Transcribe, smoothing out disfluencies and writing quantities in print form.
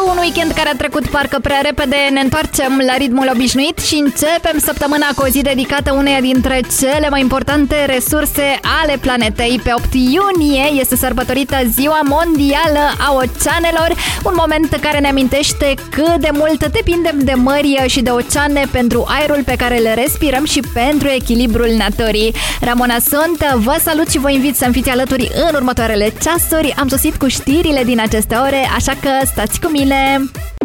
un weekend care a trecut parcă prea repede, ne întoarcem la ritmul obișnuit și începem săptămâna cu o zi dedicată uneia dintre cele mai importante resurse ale planetei. Pe 8 iunie este sărbătorită Ziua Mondială a Oceanelor, un moment care ne amintește cât de mult depindem de mări și de oceane pentru aerul pe care le respirăm și pentru echilibrul naturii. Ramona sunt, vă salut și vă invit să-mi fiți alături în următoarele ceasuri. Am sosit cu știrile din aceste ore, așa că stați cu mine!